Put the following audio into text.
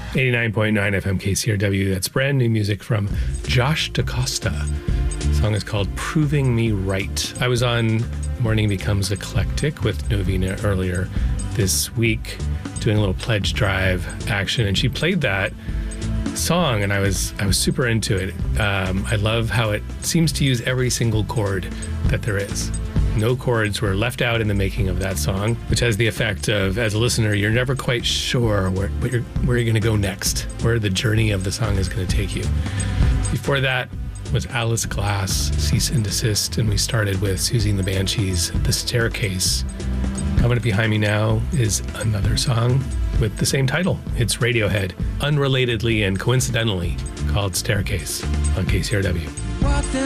89.9 FM KCRW. That's brand new music from Josh DaCosta. The song is called Proving Me Right. I was on Morning Becomes Eclectic with Novena earlier this week doing a little pledge drive action, and she played that song and I was super into it. I love how it seems to use every single chord that there is. No chords were left out in the making of that song, which has the effect of, as a listener, you're never quite sure where you're going to go next, where the journey of the song is going to take you. Before that was Alice Glass, Cease and Desist, and we started with Susie and the Banshees, The Staircase. Coming up behind me now is another song with the same title. It's Radiohead, unrelatedly and coincidentally called Staircase on KCRW.